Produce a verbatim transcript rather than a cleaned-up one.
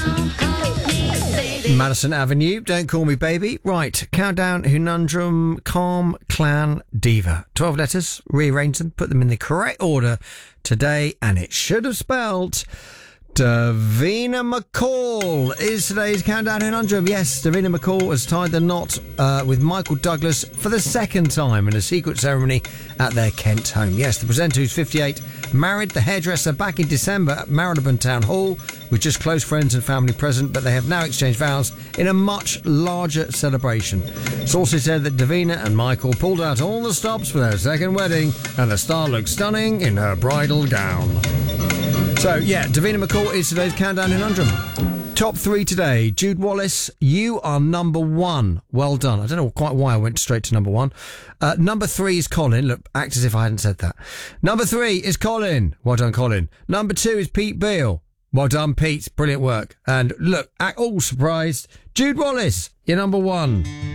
Madison Avenue, Don't Call Me Baby. Right, Countdown, Conundrum, Calm, Clan, Diva. twelve letters, rearrange them, put them in the correct order today, and it should have spelled Davina McCall is today's Countdown Conundrum. Yes, Davina McCall has tied the knot uh, with Michael Douglas for the second time in a secret ceremony at their Kent home. Yes, the presenter, who's fifty-eight, married the hairdresser back in December at Marylebone Town Hall with just close friends and family present, but they have now exchanged vows in a much larger celebration. Sources said that Davina and Michael pulled out all the stops for their second wedding, and the star looks stunning in her bridal gown. So, yeah, Davina McCall is today's Countdown Conundrum. Top three today. Jude Wallace, you are number one. Well done. I don't know quite why I went straight to number one. Uh, number three is Colin. Look, act as if I hadn't said that. Number three is Colin. Well done, Colin. Number two is Pete Beale. Well done, Pete. Brilliant work. And look, act all surprised. Jude Wallace, you're number one.